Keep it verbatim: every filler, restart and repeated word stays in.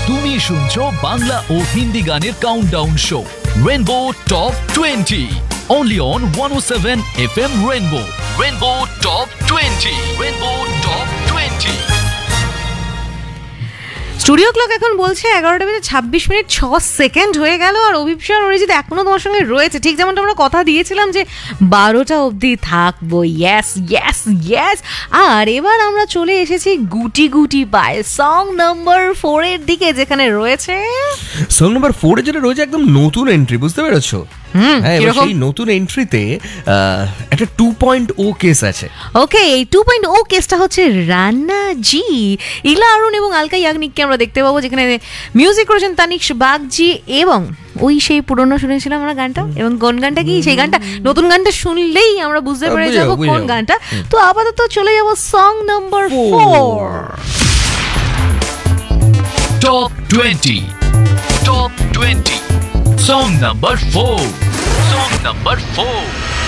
তুমি শুনছো বাংলা ও হিন্দি গানের countdown show rainbow top twenty only on one oh seven F M Rainbow. Rainbow Top twenty. Rainbow Top twenty. Studio clock এখন বলছে এগারোটা বেজে ছাব্বিশ মিনিট ছ সেকেন্ড হয়ে গেল, আর অভিপ্সা আর অরিজিৎ এখনো তোমার সঙ্গে রয়েছে, ঠিক যেমনটা আমরা কথা দিয়েছিলাম যে বারোটা অবধি থাকবো। Yes yes yes. আর এবার আমরা চলে এসেছি গুটি গুটি পায় সং নাম্বার ফোর এর দিকে, যেখানে রয়েছে সং নাম্বার ফোর এ যেটা রয়েছে একদম নতুন এন্ট্রি, বুঝতে পেরেছো? হ্যাঁ, সেই নতুন এন্ট্রিতে একটা টু পয়েন্ট ও কেস আছে। ওকে, এই টু পয়েন্ট ও কেসটা হচ্ছে রান্না জি। ইলা অরুণ এবং আলকা ইয়াগনিককে আমরা দেখতে পাবো, যেখানে মিউজিক করেছেন তানিশ বাগজি, এবং ওই সেই পুরনো শুনেছিলাম আমরা গানটা, এবং কোন গানটা কি সেই গানটা নতুন গানটা শুনলেই আমরা বুঝতে পেরে যাবো কোন গানটা। তো আপাতত চলে যাবো song number four. Top twenty. Top twenty. Song number four. Song number four.